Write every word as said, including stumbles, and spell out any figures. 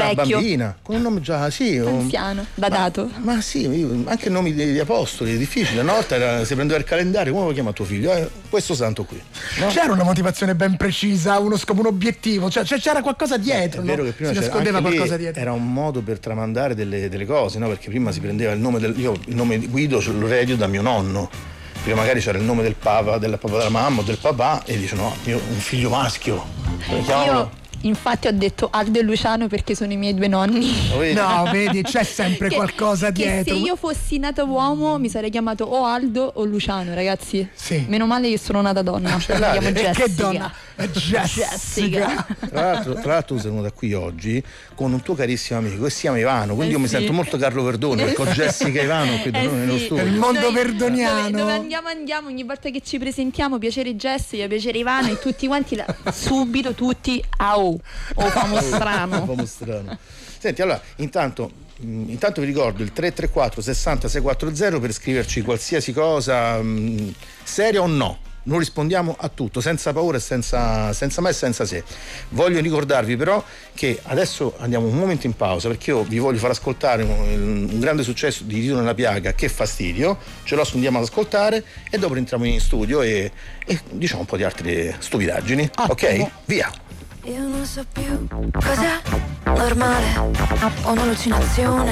una vecchio. bambina con un nome già sì anziano, datato. Ma, ma sì, io, anche nomi di, di apostoli è difficile. Una volta era, si prendeva il calendario, come lo chiama tuo figlio? Eh, questo santo qui, no? C'era una motivazione ben precisa, uno scopo, un obiettivo, cioè, cioè c'era qualcosa dietro. È vero no? che prima si c'era, nascondeva anche qualcosa lì dietro. era un modo per tramandare delle, delle cose, no? Perché prima si prendeva il nome del. Io il nome di Guido ce lo eredio da mio nonno. Prima magari c'era il nome del papa, della papà della mamma o del papà, e dice no, io un figlio maschio. Io infatti ho detto Aldo e Luciano perché sono i miei due nonni. No, vedi, c'è sempre che, qualcosa che dietro. Se io fossi nata uomo mi sarei chiamato o Aldo o Luciano, ragazzi. Sì. Meno male che sono nata donna. Mi chiamo Jessica. Che donna? Jessica. Jessica. Tra l'altro, tra l'altro tu sei venuta qui oggi con un tuo carissimo amico che si chiama Ivano, quindi eh io mi sì. sento molto Carlo Verdone, Eh perché ho sì. Jessica e Ivano qui da Eh noi nello sì. studio. Il mondo Noi, verdoniano. Dove, dove andiamo andiamo, ogni volta che ci presentiamo, piacere Jessica, piacere Ivano, e tutti quanti là, subito tutti a o o famo strano. Famo strano. Senti, allora, intanto mh, intanto vi ricordo il tre tre quattro sessanta seicentoquaranta per scriverci qualsiasi cosa, mh, seria o no. Noi rispondiamo a tutto, senza paura e senza, senza me e senza se. Voglio ricordarvi però che adesso andiamo un momento in pausa, perché io vi voglio far ascoltare un, un grande successo di Tito nella piaga, Che fastidio, ce lo andiamo ad ascoltare e dopo entriamo in studio e, e diciamo un po' di altre stupidaggini. Ok? Via! Io non so più cos'è normale o un'allucinazione.